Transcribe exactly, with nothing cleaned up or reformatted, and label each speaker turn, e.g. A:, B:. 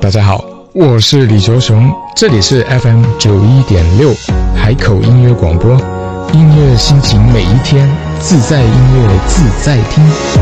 A: 大家好，我是李卓雄，这里是 F M 九一点六海口音乐广播，音乐心情每一天，自在音乐自在听。